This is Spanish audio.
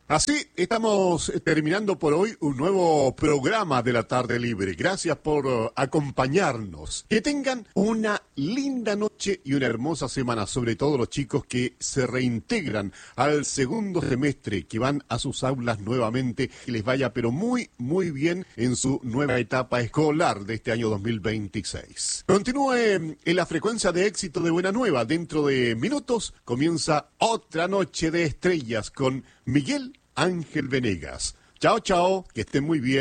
Así estamos terminando por hoy un nuevo programa de la Tarde Libre. Gracias por acompañarnos. Que tengan una linda noche y una hermosa semana, sobre todo los chicos que se reintegran al segundo semestre, que van a sus aulas nuevamente, que les vaya pero muy, muy bien en su nueva etapa escolar de este año 2026. Continúe en la frecuencia de éxito de Buena Nueva. Dentro de minutos comienza otra noche de estrellas con Miguel Ángel Venegas. Chao, chao, que estén muy bien.